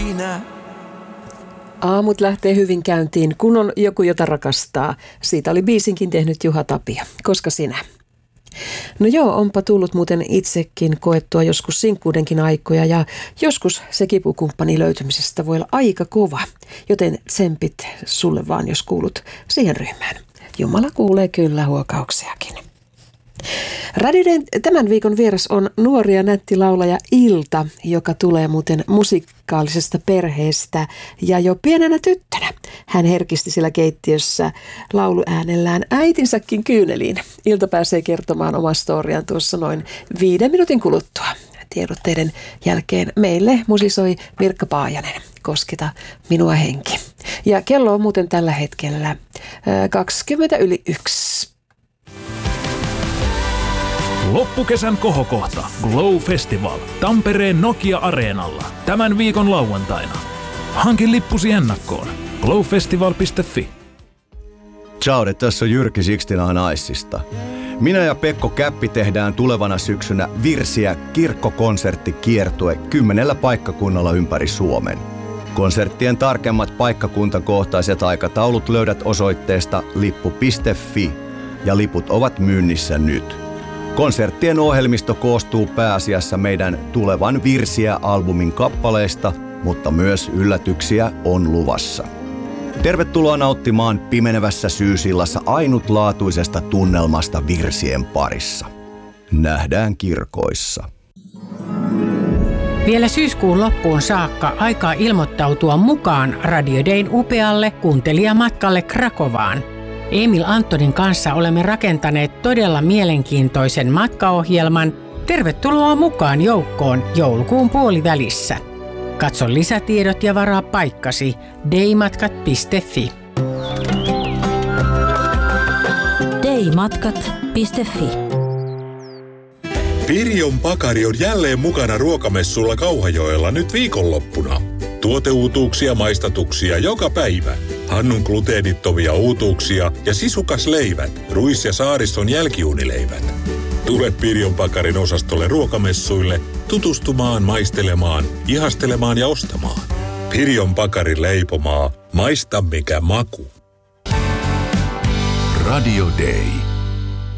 sinä. Aamut lähtee hyvin käyntiin, kun on joku, jota rakastaa. Siitä oli biisinkin tehnyt Juha Tapio. Koska sinä? No joo, onpa tullut muuten itsekin koettua joskus sinkkuudenkin aikoja ja joskus se kipukumppani löytymisestä voi olla aika kova. Joten tsempit sulle vaan, jos kuulut siihen ryhmään. Jumala kuulee kyllä huokauksiakin. Radioiden tämän viikon vieras on nuori ja nätti laulaja Ilta, joka tulee muuten musikaalisesta perheestä ja jo pienenä tyttönä. Hän herkisti siellä keittiössä lauluäänellään äitinsäkin kyyneliin. Ilta pääsee kertomaan omaa storiaan tuossa noin 5 minuutin kuluttua. Tiedotteiden jälkeen meille musisoi Mirkka Paajanen. Kosketa minua henki. Ja kello on muuten tällä hetkellä 1:20. Loppukesän kohokohta Glow Festival Tampereen Nokia-areenalla tämän viikon lauantaina. Hankin lippusi ennakkoon glowfestival.fi. Ciao, tässä on Jyrki Sixtina Icesta. Minä ja Pekko Käppi tehdään tulevana syksynä Virsiä kirkkokonserttikiertue 10 paikkakunnalla ympäri Suomen. Konserttien tarkemmat paikkakuntakohtaiset aikataulut löydät osoitteesta lippu.fi ja liput ovat myynnissä nyt. Konserttien ohjelmisto koostuu pääasiassa meidän tulevan Virsiä-albumin kappaleista, mutta myös yllätyksiä on luvassa. Tervetuloa nauttimaan pimenevässä syysillassa ainutlaatuisesta tunnelmasta virsien parissa. Nähdään kirkoissa. Vielä syyskuun loppuun saakka aikaa ilmoittautua mukaan Radio Dayn upealle kuuntelijamatkalle Krakovaan. Emil Antonin kanssa olemme rakentaneet todella mielenkiintoisen matkaohjelman. Tervetuloa mukaan joukkoon joulukuun puolivälissä. Katso lisätiedot ja varaa paikkasi daymatkat.fi. daymatkat.fi. Pirjon Pakari on jälleen mukana ruokamessulla Kauhajoella nyt viikonloppuna. Tuoteuutuuksia, maistatuksia joka päivä. Hannun gluteenittomia uutuuksia ja sisukasleivät, ruis- ja saariston jälkiuunileivät. Tule Pirjon Pakarin osastolle ruokamessuille tutustumaan, maistelemaan, ihastelemaan ja ostamaan. Pirjon Pakarin leipomaa. Maista mikä maku. Radio Day.